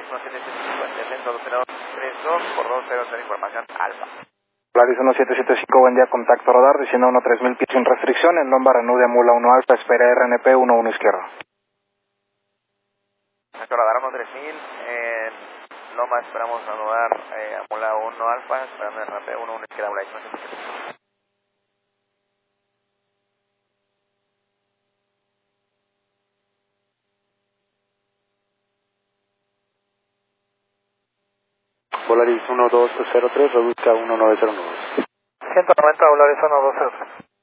Polaris 1775, en descenso 20232, por 200, información alfa. Polaris 1775, buen día, contacto radar, diciendo 3000 pies sin restricción, en Lomba Renudia Mula 1 Alfa, espera RNP 11 izquierdo. Contacto radar 3000, en Loma esperamos anudar a Mula 1 Alfa, esperando RNP 11 izquierda, Polaris 1775. Polaris 1203, reduzca 1909. 190, Polaris 1203.